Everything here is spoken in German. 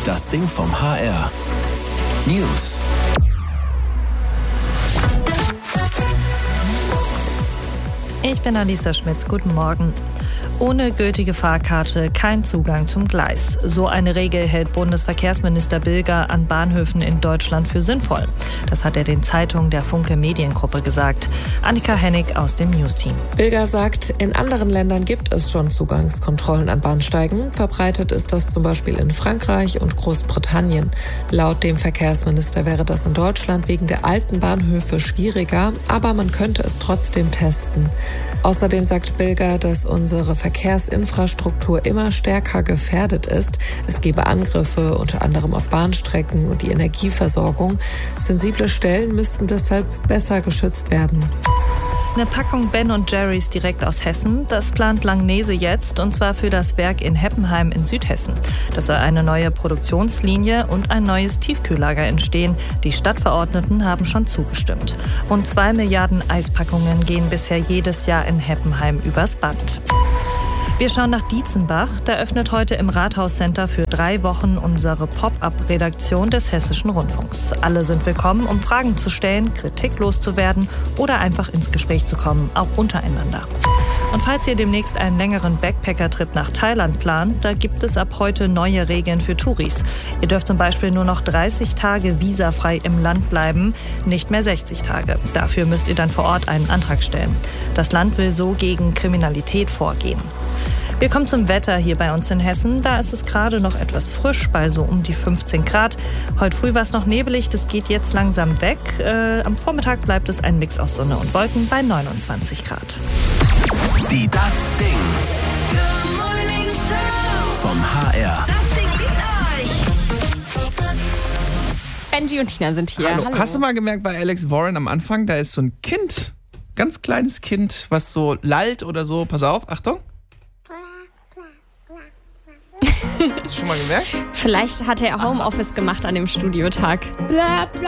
Das Ding vom HR. News. Ich bin Alisa Schmitz. Guten Morgen. Ohne gültige Fahrkarte kein Zugang zum Gleis. So eine Regel hält Bundesverkehrsminister Bilger an Bahnhöfen in Deutschland für sinnvoll. Das hat er den Zeitungen der Funke Mediengruppe gesagt. Annika Hennig aus dem News-Team. Bilger sagt, in anderen Ländern gibt es schon Zugangskontrollen an Bahnsteigen. Verbreitet ist das zum Beispiel in Frankreich und Großbritannien. Laut dem Verkehrsminister wäre das in Deutschland wegen der alten Bahnhöfe schwieriger, aber man könnte es trotzdem testen. Außerdem sagt Bilger, dass unsere Verkehrsinfrastruktur immer stärker gefährdet ist. Es gebe Angriffe, unter anderem auf Bahnstrecken und die Energieversorgung. Sensible Stellen müssten deshalb besser geschützt werden. Eine Packung Ben & Jerry's direkt aus Hessen, das plant Langnese jetzt, und zwar für das Werk in Heppenheim in Südhessen. Das soll eine neue Produktionslinie und ein neues Tiefkühllager entstehen. Die Stadtverordneten haben schon zugestimmt. Rund 2 Milliarden Eispackungen gehen bisher jedes Jahr in Heppenheim übers Band. Wir schauen nach Dietzenbach. Da öffnet heute im Rathauscenter für 3 Wochen unsere Pop-up-Redaktion des Hessischen Rundfunks. Alle sind willkommen, um Fragen zu stellen, Kritik loszuwerden oder einfach ins Gespräch zu kommen, auch untereinander. Und falls ihr demnächst einen längeren Backpacker-Trip nach Thailand plant, da gibt es ab heute neue Regeln für Touris. Ihr dürft zum Beispiel nur noch 30 Tage visafrei im Land bleiben, nicht mehr 60 Tage. Dafür müsst ihr dann vor Ort einen Antrag stellen. Das Land will so gegen Kriminalität vorgehen. Wir kommen zum Wetter hier bei uns in Hessen. Da ist es gerade noch etwas frisch, bei so um die 15 Grad. Heute früh war es noch nebelig, das geht jetzt langsam weg. Am Vormittag bleibt es ein Mix aus Sonne und Wolken bei 29 Grad. Die Das Ding vom HR. Das Ding liegt euch. Benji und Tina sind hier. Hallo. Hast du mal gemerkt bei Alex Warren am Anfang, da ist so ein Kind, ganz kleines Kind, was so lallt oder so. Pass auf, Achtung. Hast du schon mal gemerkt? Vielleicht hat er Homeoffice gemacht an dem Studiotag. Bla, bla.